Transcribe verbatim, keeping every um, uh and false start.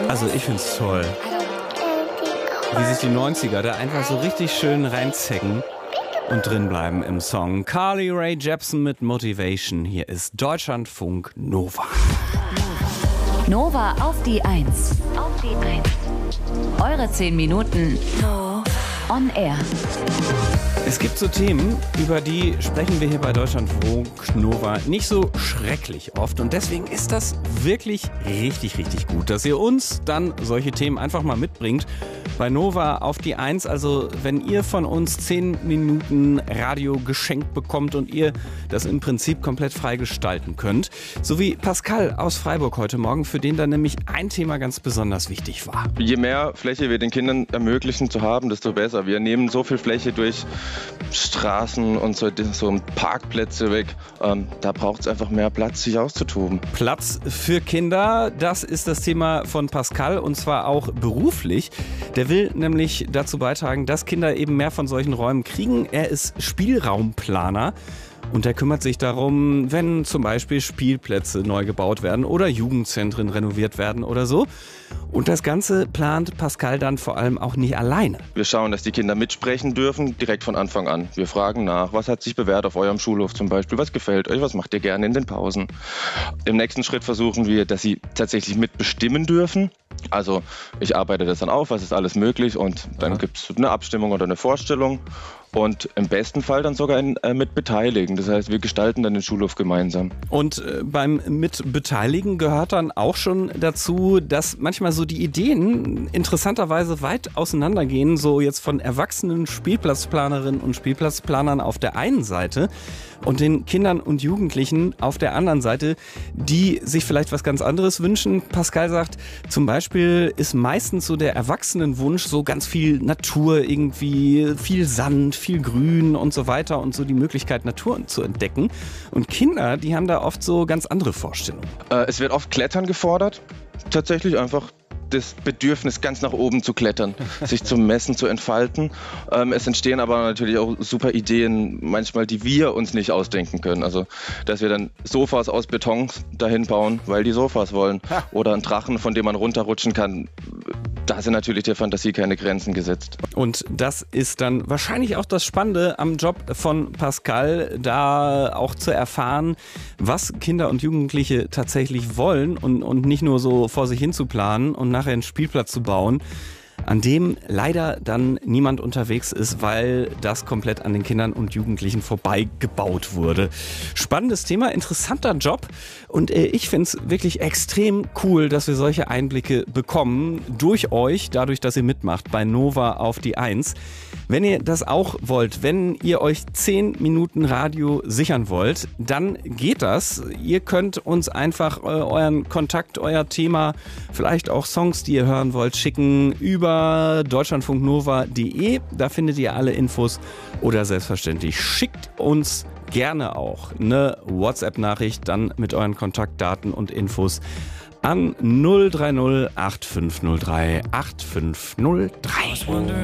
Also ich find's toll, wie sich die neunziger da einfach so richtig schön reinzecken und drinbleiben im Song. Carly Rae Jepsen mit Motivation. Hier ist Deutschlandfunk Nova. Nova auf die Eins. Auf die Eins. Eure zehn Minuten on air. Es gibt so Themen, über die sprechen wir hier bei Deutschlandfunk Nova nicht so schrecklich oft. Und deswegen ist das wirklich richtig, richtig gut, dass ihr uns dann solche Themen einfach mal mitbringt. Bei Nova auf die Eins, also wenn ihr von uns zehn Minuten Radio geschenkt bekommt und ihr das im Prinzip komplett frei gestalten könnt. So wie Pascal aus Freiburg heute Morgen, für den dann nämlich ein Thema ganz besonders wichtig war. Je mehr Fläche wir den Kindern ermöglichen zu haben, desto besser. Wir nehmen so viel Fläche durch Straßen und so, so Parkplätze weg. Ähm, da braucht es einfach mehr Platz, sich auszutoben. Platz für Kinder, das ist das Thema von Pascal, und zwar auch beruflich. Der will nämlich dazu beitragen, dass Kinder eben mehr von solchen Räumen kriegen. Er ist Spielraumplaner. Und er kümmert sich darum, wenn zum Beispiel Spielplätze neu gebaut werden oder Jugendzentren renoviert werden oder so. Und das Ganze plant Pascal dann vor allem auch nicht alleine. Wir schauen, dass die Kinder mitsprechen dürfen, direkt von Anfang an. Wir fragen nach, was hat sich bewährt auf eurem Schulhof zum Beispiel, was gefällt euch, was macht ihr gerne in den Pausen. Im nächsten Schritt versuchen wir, dass sie tatsächlich mitbestimmen dürfen. Also ich arbeite das dann auf, was ist alles möglich, und dann gibt es eine Abstimmung oder eine Vorstellung. Und im besten Fall dann sogar in, äh, mit beteiligen. Das heißt, wir gestalten dann den Schulhof gemeinsam. Und äh, beim Mitbeteiligen gehört dann auch schon dazu, dass manchmal so die Ideen interessanterweise weit auseinandergehen. So jetzt von erwachsenen Spielplatzplanerinnen und Spielplatzplanern auf der einen Seite und den Kindern und Jugendlichen auf der anderen Seite, die sich vielleicht was ganz anderes wünschen. Pascal sagt, zum Beispiel ist meistens so der Erwachsenenwunsch so ganz viel Natur, irgendwie viel Sand, viel Grün und so weiter und so die Möglichkeit, Natur zu entdecken. Und Kinder, die haben da oft so ganz andere Vorstellungen. Äh, es wird oft Klettern gefordert. Tatsächlich einfach das Bedürfnis, ganz nach oben zu klettern, sich zu messen, zu entfalten. Ähm, es entstehen aber natürlich auch super Ideen, manchmal, die wir uns nicht ausdenken können. Also, dass wir dann Sofas aus Beton dahin bauen, weil die Sofas wollen. Oder einen Drachen, von dem man runterrutschen kann. Da sind natürlich der Fantasie keine Grenzen gesetzt. Und das ist dann wahrscheinlich auch das Spannende am Job von Pascal, da auch zu erfahren, was Kinder und Jugendliche tatsächlich wollen und, und nicht nur so vor sich hin zu planen und nachher einen Spielplatz zu bauen, an dem leider dann niemand unterwegs ist, weil das komplett an den Kindern und Jugendlichen vorbei gebaut wurde. Spannendes Thema, interessanter Job, und äh, ich finde es wirklich extrem cool, dass wir solche Einblicke bekommen durch euch, dadurch, dass ihr mitmacht bei Nova auf die Eins. Wenn ihr das auch wollt, wenn ihr euch zehn Minuten Radio sichern wollt, dann geht das. Ihr könnt uns einfach äh, euren Kontakt, euer Thema, vielleicht auch Songs, die ihr hören wollt, schicken über deutschlandfunknova punkt de. Da findet ihr alle Infos. Oder selbstverständlich schickt uns gerne auch eine WhatsApp-Nachricht dann mit euren Kontaktdaten und Infos an null drei null acht fünf null drei acht fünf null drei.